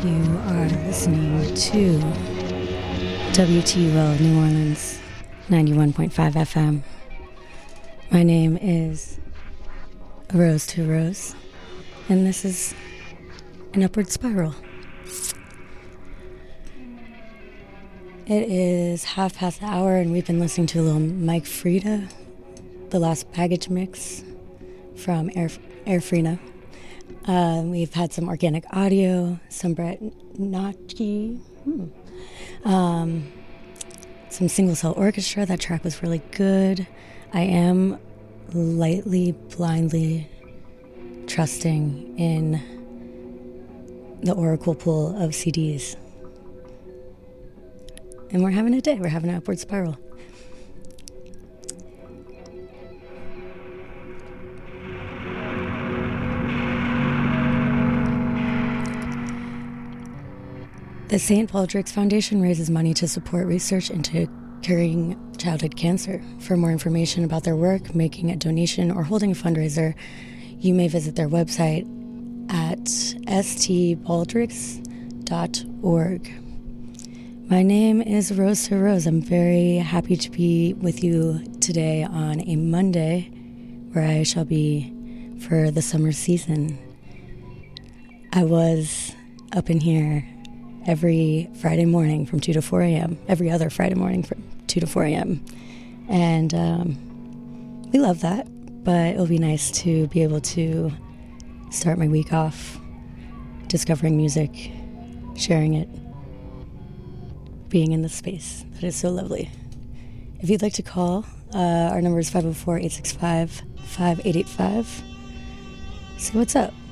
You are listening to WTUL New Orleans 91.5 FM. My name is Rose to Rose, and this is an upward spiral. It is 1:30, and we've been listening to a little Mike Frida, The Lost Baggage mix from Air Frina. We've had some organic audio, some Brett Notke, some single cell orchestra. That track was really good. I am lightly, blindly trusting in the oracle pool of CDs. And we're having a day. We're having an upward spiral. The St. Baldrick's Foundation raises money to support research into curing childhood cancer. For more information about their work, making a donation, or holding a fundraiser, you may visit their website at stbaldricks.org. My name is Rose to Rose. I'm very happy to be with you today on a Monday, where I shall be for the summer season. I was up in here every Friday morning from 2 to 4 a.m., every other Friday morning from 2 to 4 a.m. And we love that, but it'll be nice to be able to start my week off discovering music, sharing it, being in the space that is so lovely. If you'd like to call, our number is 504-865-5885. See what's up.